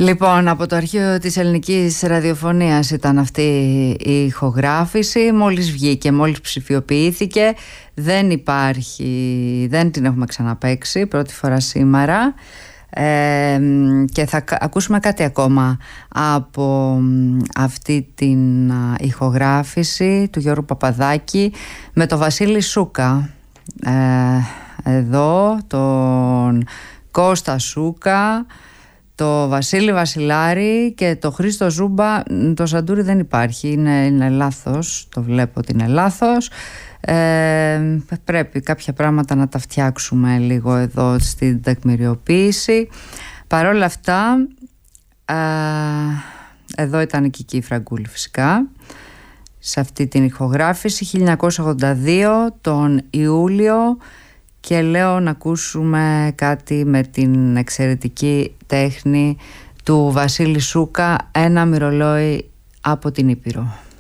Λοιπόν, από το αρχείο της ελληνικής ραδιοφωνίας ήταν αυτή η ηχογράφηση. Μόλις βγήκε, μόλις ψηφιοποιήθηκε. Δεν υπάρχει, δεν την έχουμε ξαναπαίξει, πρώτη φορά σήμερα. Και θα ακούσουμε κάτι ακόμα από αυτή την ηχογράφηση του Γιώργου Παπαδάκη με τον Βασίλη Σούκα. Εδώ τον Κώστα Σούκα, το Βασίλη Βασιλάρη και το Χρήστο Ζούμπα. Το Σαντούρι δεν υπάρχει, είναι λάθος, το βλέπω ότι είναι λάθος. Πρέπει κάποια πράγματα να τα φτιάξουμε λίγο εδώ στην τεκμηριοποίηση. Παρόλα αυτά, εδώ ήταν η Κική Φραγκούλη φυσικά, σε αυτή την ηχογράφηση 1982 τον Ιούλιο. Και λέω να ακούσουμε κάτι με την εξαιρετική τέχνη του Βασίλη Σούκα, ένα μυρολόι από την Ήπειρο.